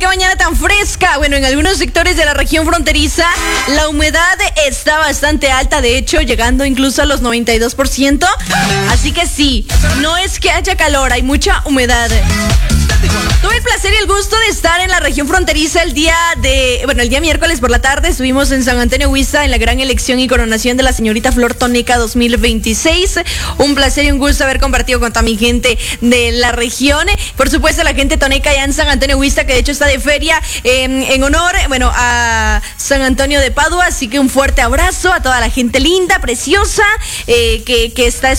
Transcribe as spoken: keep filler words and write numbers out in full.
qué mañana tan fresca? Bueno, en algunos sectores de la región fronteriza la humedad está bastante alta, de hecho, llegando incluso a los noventa y dos por ciento. Así que sí, no es que haya calor, hay mucha humedad. Tuve el placer y el gusto de estar en la región fronteriza el día de, bueno, el día miércoles por la tarde. Estuvimos en San Antonio Huiza en la gran elección y coronación de la señorita Flor Tónica dos mil veintiséis. Un placer y un gusto haber compartido con toda mi gente de la región. Por supuesto, la gente toneca allá en San Antonio Huiza, que de hecho está de feria eh, en honor, bueno, a San Antonio de Padua. Así que un fuerte abrazo a toda la gente linda, preciosa, eh, que, que está